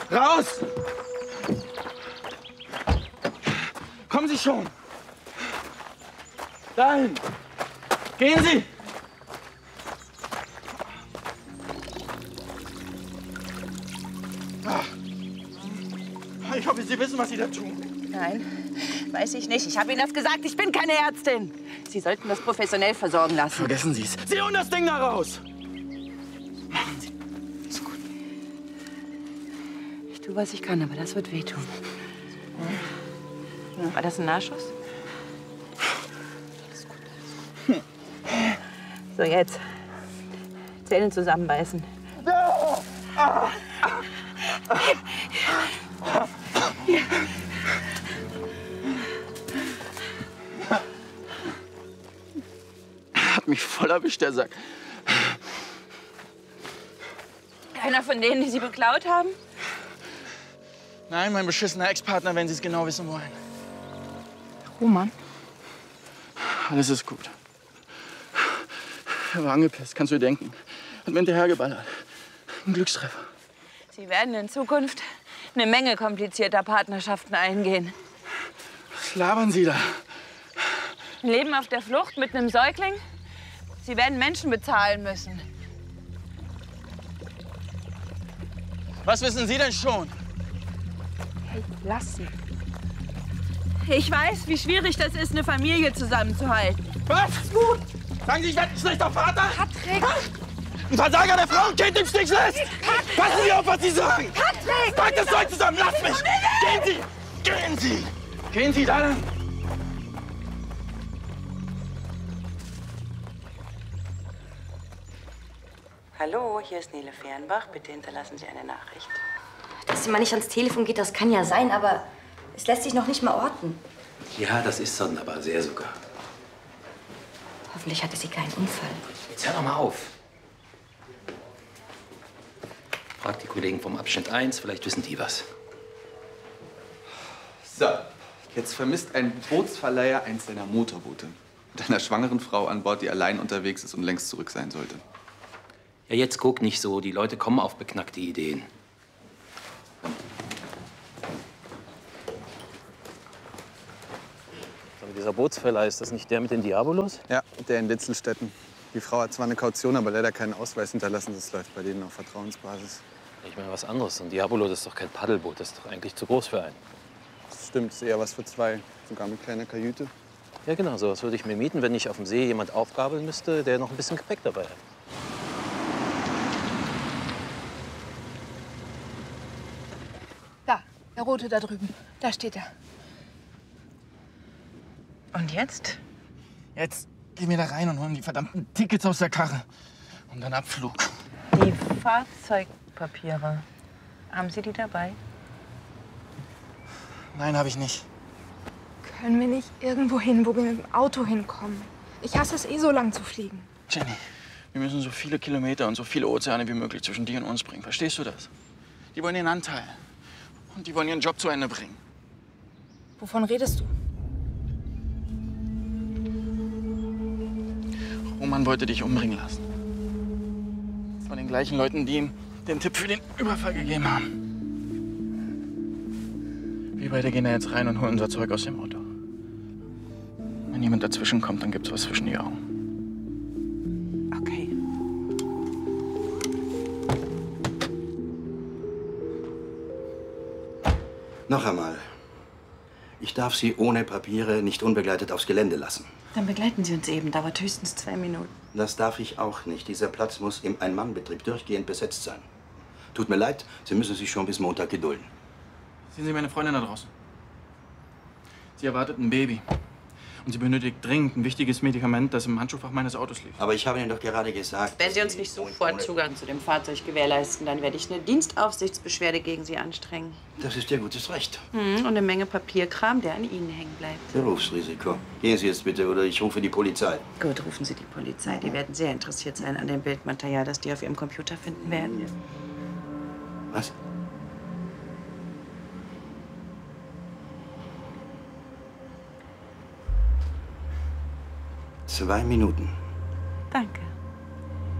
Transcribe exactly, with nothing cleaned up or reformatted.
Raus! Kommen Sie schon! Dahin! Gehen Sie! Ich hoffe, Sie wissen, was Sie da tun. Nein, weiß ich nicht. Ich habe Ihnen das gesagt. Ich bin keine Ärztin. Sie sollten das professionell versorgen lassen. Vergessen Sie es. Sie holen das Ding da raus! Machen Sie. Ist gut. Ich tue, was ich kann, aber das wird wehtun. War das ein Nahschuss? Alles gut, alles gut. So, jetzt. Zähne zusammenbeißen. Hier. Hat mich voll erwischt, der Sack. Einer von denen, die Sie beklaut haben? Nein, mein beschissener Ex-Partner, wenn Sie es genau wissen wollen. Roman? Alles ist gut. Er war angepisst, kannst du dir denken. Hat mir hinterhergeballert. Ein Glückstreffer. Sie werden in Zukunft eine Menge komplizierter Partnerschaften eingehen. Was labern Sie da? Ein Leben auf der Flucht mit einem Säugling? Sie werden Menschen bezahlen müssen. Was wissen Sie denn schon? Hey, lass sie. Ich weiß, wie schwierig das ist, eine Familie zusammenzuhalten. Was? Gut. Sagen Sie, ich werde ein schlechter Vater? Patrick! Ein Versager, der Frau und Kind im Stich lässt! Passen Sie auf, was Sie sagen! Patrick! Pack das Zeug zusammen, lass mich! Gehen Sie! Gehen Sie! Gehen Sie da lang! Hallo, hier ist Nele Fehrenbach. Bitte hinterlassen Sie eine Nachricht. Dass sie mal nicht ans Telefon geht, das kann ja sein, aber es lässt sich noch nicht mal orten. Ja, das ist sonderbar, sehr sogar. Hoffentlich hatte sie keinen Unfall. Jetzt hör doch mal auf. Frag die Kollegen vom Abschnitt eins, vielleicht wissen die was. So, jetzt vermisst ein Bootsverleiher eins seiner Motorboote. Mit einer schwangeren Frau an Bord, die allein unterwegs ist und längst zurück sein sollte. Ja, jetzt guck nicht so. Die Leute kommen auf beknackte Ideen. Aber dieser Bootsverleih, ist das nicht der mit den Diabolos? Ja, der in Litzelstetten. Die Frau hat zwar eine Kaution, aber leider keinen Ausweis hinterlassen. Das läuft bei denen auf Vertrauensbasis. Ich meine was anderes. So ein Diabolo, das ist doch kein Paddelboot. Das ist doch eigentlich zu groß für einen. Das stimmt, ist eher was für zwei. Sogar mit kleiner Kajüte. Ja, genau. So was würde ich mir mieten, wenn ich auf dem See jemand aufgabeln müsste, der noch ein bisschen Gepäck dabei hat. Da, der Rote da drüben. Da steht er. Und jetzt? Jetzt gehen wir da rein und holen die verdammten Tickets aus der Karre. Und dann Abflug. Die Fahrzeugpapiere. Haben Sie die dabei? Nein, habe ich nicht. Können wir nicht irgendwo hin, wo wir mit dem Auto hinkommen? Ich hasse es eh, so lang zu fliegen. Jenny, wir müssen so viele Kilometer und so viele Ozeane wie möglich zwischen dir und uns bringen. Verstehst du das? Die wollen ihren Anteil. Und die wollen ihren Job zu Ende bringen. Wovon redest du? Roman wollte dich umbringen lassen. Von den gleichen Leuten, die ihm den Tipp für den Überfall gegeben haben. Wir beide gehen da jetzt rein und holen unser Zeug aus dem Auto. Wenn jemand dazwischen kommt, dann gibt's was zwischen die Augen. Okay. Noch einmal. Ich darf Sie ohne Papiere nicht unbegleitet aufs Gelände lassen. Dann begleiten Sie uns eben. Dauert höchstens zwei Minuten. Das darf ich auch nicht. Dieser Platz muss im Ein-Mann-Betrieb durchgehend besetzt sein. Tut mir leid, Sie müssen sich schon bis Montag gedulden. Sehen Sie meine Freundin da draußen? Sie erwartet ein Baby. Und sie benötigt dringend ein wichtiges Medikament, das im Handschuhfach meines Autos liegt. Aber ich habe Ihnen doch gerade gesagt... Wenn Sie uns nicht sofort Zugang zu dem Fahrzeug gewährleisten, dann werde ich eine Dienstaufsichtsbeschwerde gegen Sie anstrengen. Das ist Ihr gutes Recht. Hm, und eine Menge Papierkram, der an Ihnen hängen bleibt. Berufsrisiko. Gehen Sie jetzt bitte, oder ich rufe die Polizei. Gut, rufen Sie die Polizei. Die werden sehr interessiert sein an dem Bildmaterial, das die auf Ihrem Computer finden werden. Was? Zwei Minuten. Danke.